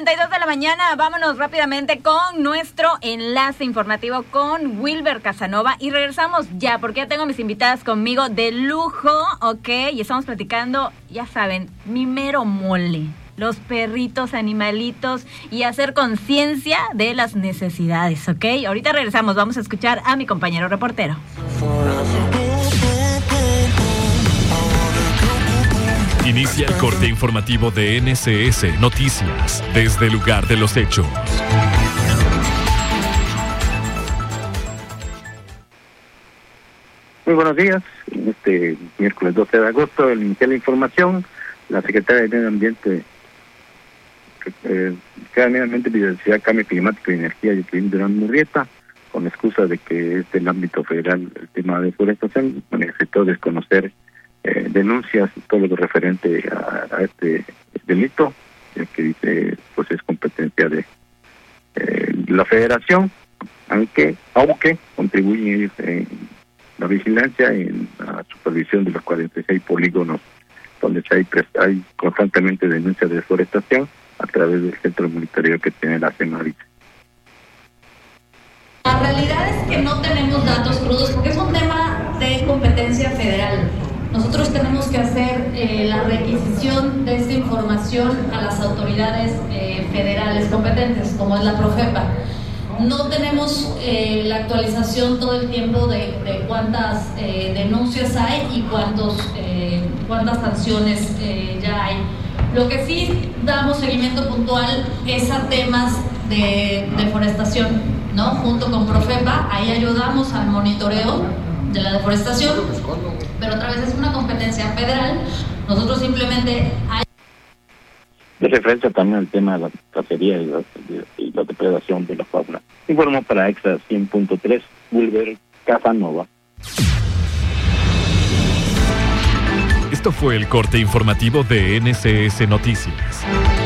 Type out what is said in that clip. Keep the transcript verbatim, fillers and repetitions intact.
cuarenta y dos de la mañana, vámonos rápidamente con nuestro enlace informativo con Wilber Casanova y regresamos ya, porque ya tengo mis invitadas conmigo de lujo, ok, y estamos platicando, ya saben, mi mero mole, los perritos, animalitos y hacer conciencia de las necesidades, ok. Ahorita regresamos, vamos a escuchar a mi compañero reportero. Inicia el corte informativo de N S S Noticias, desde el lugar de los hechos. Muy buenos días. Este miércoles doce de agosto, el inicia la información. La Secretaría de Medio Ambiente, eh, Medio Ambiente, Biodiversidad, Cambio Climático y Energía, Jacqueline Durán Murrieta, con excusa de que es del ámbito federal el tema de deforestación, manifestó desconocer Eh, denuncias, todo lo referente a, a este delito, eh, que dice pues es competencia de eh, la federación, aunque aunque contribuyen ellos en la vigilancia y en la supervisión de los cuarenta y seis polígonos donde hay, hay constantemente denuncias de deforestación a través del centro de monitoreo que tiene la Semarnat. La realidad es que no tenemos datos crudos porque es un tema de competencia federal. Nosotros tenemos que hacer eh, la requisición de esta información a las autoridades eh, federales competentes, como es la Profepa. No tenemos eh, la actualización todo el tiempo de, de cuántas eh, denuncias hay y cuántos, eh, cuántas sanciones eh, ya hay. Lo que sí damos seguimiento puntual es a temas de deforestación, ¿no? Junto con Profepa, ahí ayudamos al monitoreo de la deforestación, pero otra vez es una competencia federal. Nosotros simplemente hay... De referencia también al tema de la cacería y la, y la depredación de la fauna. Informó para Extra cien punto tres, Wilber Casanova. Esto fue el corte informativo de N S S Noticias.